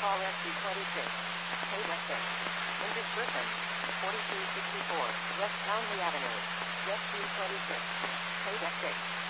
call SB26. Paydeck 6. Ingrid Griffin. 4264 West Townley Avenue. SB26. Paydeck 6.